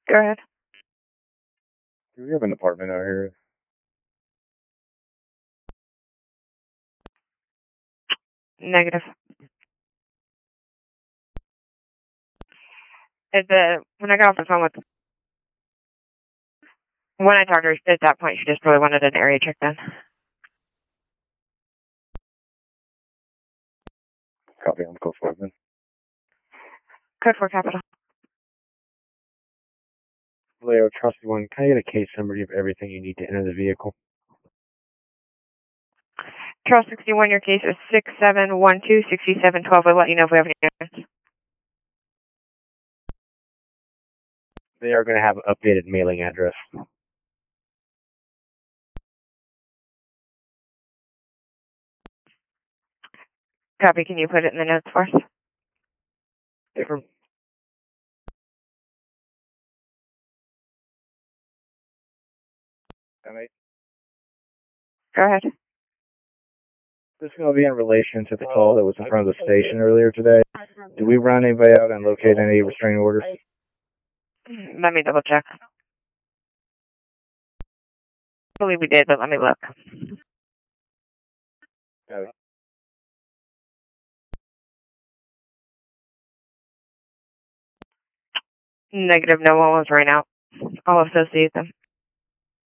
Go ahead. Do we have an apartment out here? Negative. When I got off the phone when I talked to her at that point, she just really wanted an area check done. Copy on code 4 then. Code 4 capital. Leo, Trusty 1, can I get a case summary of everything you need to enter the vehicle? Charles 61, your case is 67126712. I'll let you know if we have any questions. They are going to have an updated mailing address. Copy. Can you put it in the notes for us? Different. Go ahead. This is going to be in relation to the call that was in front of the station earlier today. Did we run anybody out and locate any restraining orders? Let me double check. I believe we did, but let me look. Negative. No one was ran out. I'll associate them.